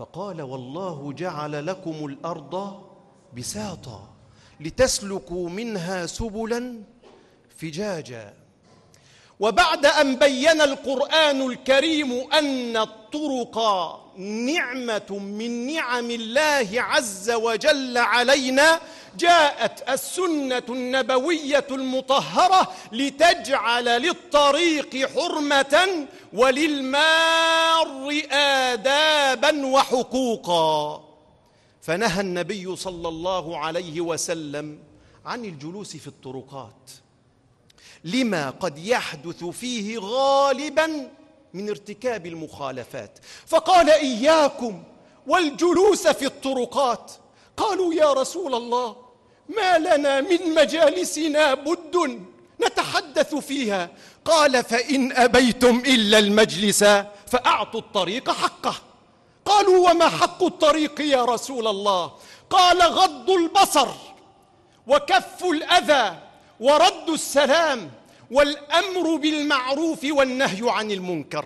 فقال: والله جعل لكم الأرض بساطا لتسلكوا منها سبلا فجاجا. وبعد أن بين القرآن الكريم أن الطرق نعمة من نعم الله عز وجل علينا، جاءت السنة النبوية المطهرة لتجعل للطريق حرمة وللمار آدابا وحقوقا. فنهى النبي صلى الله عليه وسلم عن الجلوس في الطرقات لما قد يحدث فيه غالبا من ارتكاب المخالفات، فقال: إياكم والجلوس في الطرقات. قالوا: يا رسول الله، ما لنا من مجالسنا بد نتحدث فيها. قال: فإن أبيتم إلا المجلس فأعطوا الطريق حقه. قالوا: وما حق الطريق يا رسول الله؟ قال: غض البصر وكف الأذى ورد السلام والأمر بالمعروف والنهي عن المنكر.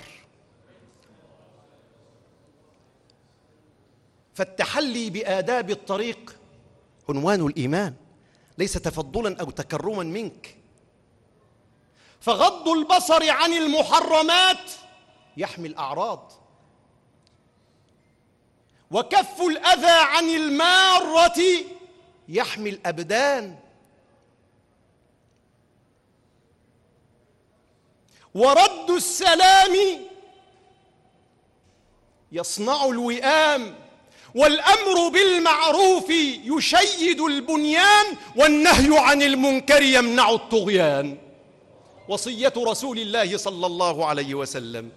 فالتحلي بآداب الطريق عنوان الإيمان، ليس تفضلا أو تكرما منك. فغض البصر عن المحرمات يحمي الأعراض، وكف الأذى عن المارة يحمي الأبدان، ورد السلام يصنع الوئام، والأمر بالمعروف يشيد البنيان، والنهي عن المنكر يمنع الطغيان. وصية رسول الله صلى الله عليه وسلم.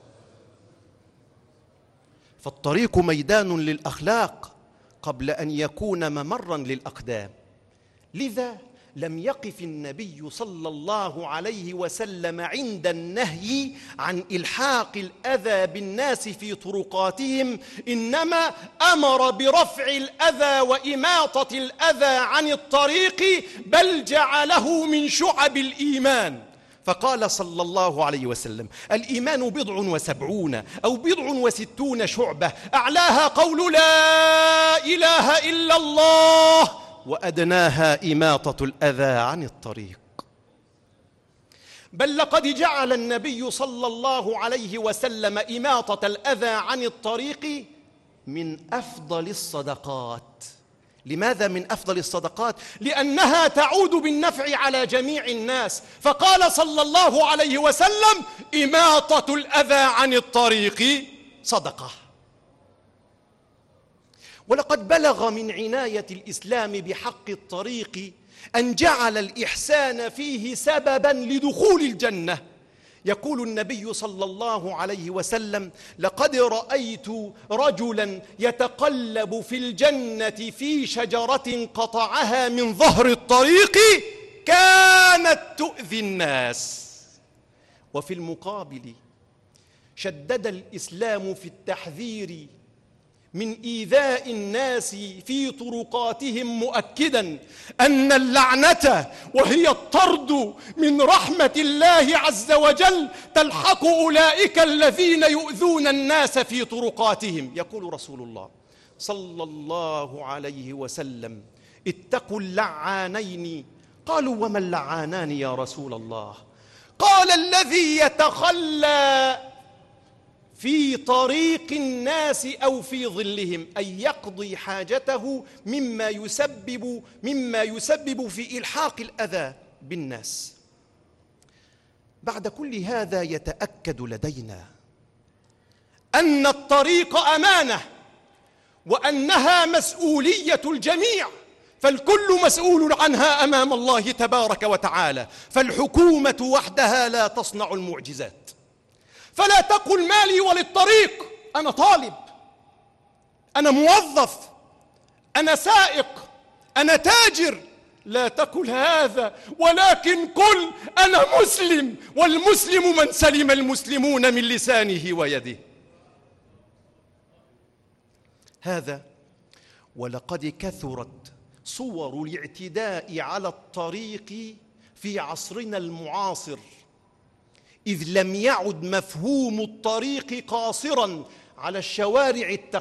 فالطريق ميدان للأخلاق قبل أن يكون ممرا للأقدام. لذا لم يقف النبي صلى الله عليه وسلم عند النهي عن إلحاق الأذى بالناس في طرقاتهم، إنما أمر برفع الأذى وإماطة الأذى عن الطريق، بل جعله من شعب الإيمان. فقال صلى الله عليه وسلم: الإيمان 70 أو 60 شعبة، أعلاها قول لا إله إلا الله، وأدناها إماطة الأذى عن الطريق. بل لقد جعل النبي صلى الله عليه وسلم إماطة الأذى عن الطريق من أفضل الصدقات. لماذا من أفضل الصدقات؟ لأنها تعود بالنفع على جميع الناس. فقال صلى الله عليه وسلم: إماطة الأذى عن الطريق صدقة. ولقد بلغ من عناية الإسلام بحق الطريق أن جعل الإحسان فيه سبباً لدخول الجنة. يقول النبي صلى الله عليه وسلم: لقد رأيت رجلاً يتقلب في الجنة في شجرة قطعها من ظهر الطريق كانت تؤذي الناس. وفي المقابل شدد الإسلام في التحذير من إيذاء الناس في طرقاتهم، مؤكداً أن اللعنة وهي الطرد من رحمة الله عز وجل تلحق أولئك الذين يؤذون الناس في طرقاتهم. يقول رسول الله صلى الله عليه وسلم: اتقوا اللعانين. قالوا: وما اللعانان يا رسول الله؟ قال: الذي يتخلى في طريق الناس أو في ظلهم، أي يقضي حاجته مما يسبب في إلحاق الأذى بالناس. بعد كل هذا يتأكد لدينا أن الطريق أمانة، وأنها مسؤولية الجميع، فالكل مسؤول عنها أمام الله تبارك وتعالى. فالحكومة وحدها لا تصنع المعجزات. فلا تقل مالي وللطريق، أنا طالب، أنا موظف، أنا سائق، أنا تاجر. لا تقل هذا، ولكن قل أنا مسلم، والمسلم من سلم المسلمون من لسانه ويده. هذا ولقد كثرت صور الاعتداء على الطريق في عصرنا المعاصر، إذ لم يعد مفهوم الطريق قاصراً على الشوارع